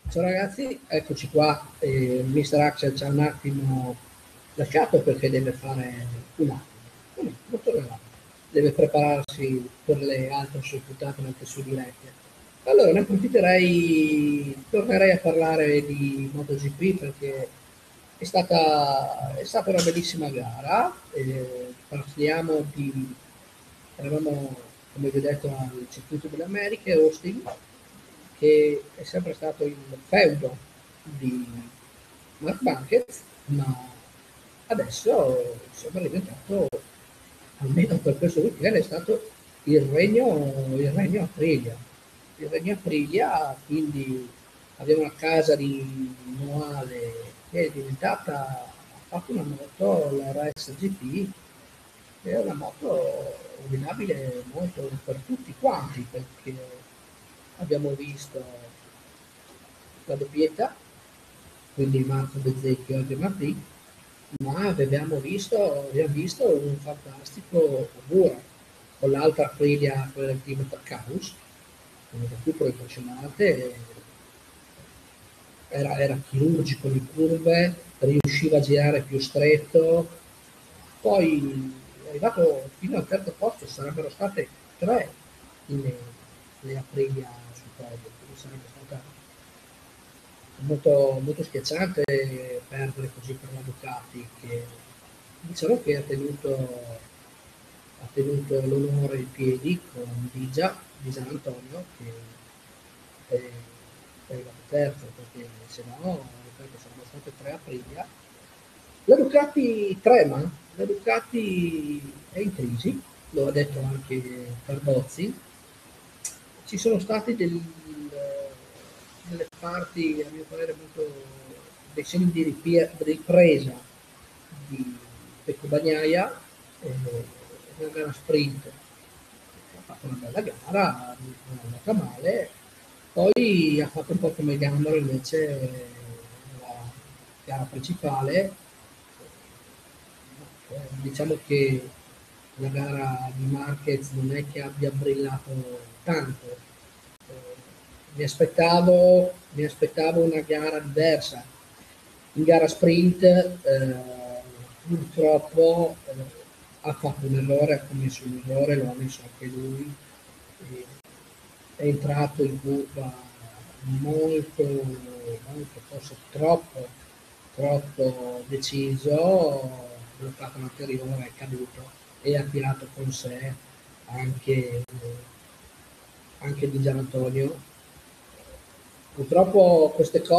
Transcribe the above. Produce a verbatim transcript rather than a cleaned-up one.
Ciao ragazzi, eccoci qua. Eh, mister Axel ci ha un attimo lasciato perché deve fare un attimo, un attimo, tornerà. Deve prepararsi per le altre sue puntate, anche su dirette. Allora ne approfitterei, tornerei a parlare di MotoGP perché è stata, è stata una bellissima gara. Eh, parliamo di, eravamo, come vi ho detto, al circuito delle Americhe, Austin, che è sempre stato il feudo di Mark Marquez, ma adesso sembra diventato, almeno per questo weekend, è stato il regno, il regno Aprilia. Il regno Aprilia, quindi abbiamo una casa di Noale che è diventata, ha fatto una moto, la Race G P, che è una moto ordinabile molto per tutti quanti, perché abbiamo visto la doppietta, quindi Marco Bezzecchi e Olga Martì, ma abbiamo visto, abbiamo visto un fantastico Ogura con l'altra Aprilia, quella del team Tacaus, un recupero impressionante, era, era chirurgico di curve, riusciva a girare più stretto, poi è arrivato fino al terzo posto, sarebbero state tre le, le Aprilia sul podio, quindi sarebbe stata molto, molto schiacciante perdere così per la Ducati, che diciamo che ha tenuto, ha tenuto l'onore in piedi con Digia, di San Antonio, che è, è arrivato terzo, perché se no ripeto, sarebbero state tre Aprilia. La Ducati trema, la Ducati è in crisi, lo ha detto anche Cardozzi. Ci sono stati del, delle parti, a mio parere, molto dei segni di ripie- ripresa di Pecco Bagnaia, eh, una gara sprint. Ha fatto una bella gara, non è andata male, poi ha fatto un po' come Gambaro invece nella gara principale. Eh, diciamo che la gara di Marquez non è che abbia brillato tanto. Eh, mi, aspettavo, mi aspettavo una gara diversa. In gara sprint eh, purtroppo eh, ha fatto un errore, ha commesso un errore, lo ha messo anche lui. Eh, è entrato in curva molto, molto, forse troppo, troppo deciso, ha bloccato l'anteriore, è caduto e ha tirato con sé anche, anche di Gian Antonio. Purtroppo queste cose